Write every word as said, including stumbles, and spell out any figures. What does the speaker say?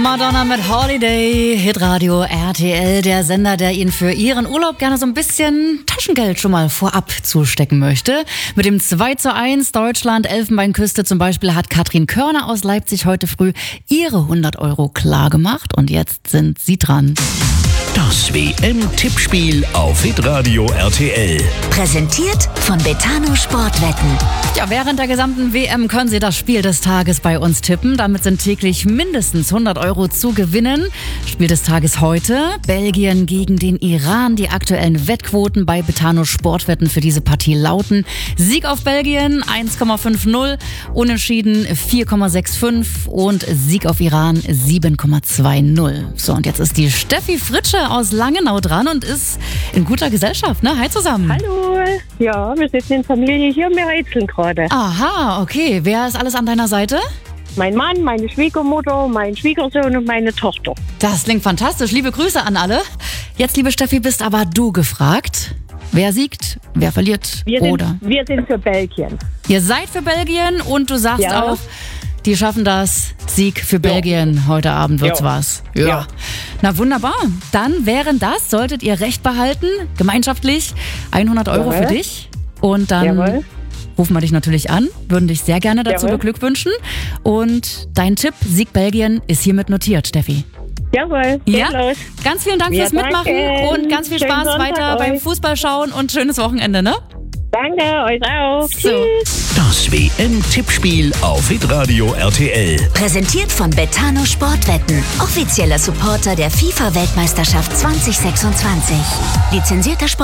Madonna mit Holiday, Hitradio R T L, der Sender, der Ihnen für Ihren Urlaub gerne so ein bisschen Taschengeld schon mal vorab zustecken möchte. Mit dem zwei zu eins Deutschland Elfenbeinküste zum Beispiel hat Katrin Körner aus Leipzig heute früh ihre hundert Euro klar gemacht und jetzt sind Sie dran. Das W M-Tippspiel auf Hitradio R T L. Präsentiert von Betano Sportwetten. Ja, während der gesamten W M können Sie das Spiel des Tages bei uns tippen. Damit sind täglich mindestens hundert Euro zu gewinnen. Spiel des Tages heute: Belgien gegen den Iran. Die aktuellen Wettquoten bei Betano Sportwetten für diese Partie lauten: Sieg auf Belgien eins Komma fünfzig, Unentschieden vier Komma fünfundsechzig und Sieg auf Iran sieben Komma zwanzig. So, und jetzt ist die Steffi Fritsche aus Langenau dran und ist in guter Gesellschaft, ne? Hi zusammen. Hallo. Ja, wir sitzen in Familie hier, wir rätseln gerade. Aha, okay. Wer ist alles an deiner Seite? Mein Mann, meine Schwiegermutter, mein Schwiegersohn und meine Tochter. Das klingt fantastisch. Liebe Grüße an alle. Jetzt, liebe Steffi, bist aber du gefragt. Wer siegt, wer verliert, Wir sind, oder? wir sind für Belgien. Ihr seid für Belgien und du sagst Ja. auch, die schaffen das. Sieg für Belgien. Heute Abend wird's Ja. was. Ja. Na wunderbar. Dann wären das, solltet ihr recht behalten, gemeinschaftlich hundert Euro Jawohl. für dich. Und dann Jawohl. rufen wir dich natürlich an, würden dich sehr gerne dazu Jawohl. beglückwünschen. Und dein Tipp, Sieg Belgien, ist hiermit notiert, Steffi. Jawohl, geht Ja, los. ganz vielen Dank Ja, fürs Mitmachen danke. und ganz viel Schönen Spaß Sonntag weiter euch. beim Fußballschauen und schönes Wochenende, ne? Danke, euch auch. So. Tschüss. Das W M-Tippspiel auf Hitradio R T L. Präsentiert von Betano Sportwetten. Offizieller Supporter der FIFA-Weltmeisterschaft zwanzig sechsundzwanzig. Lizenzierter Sport.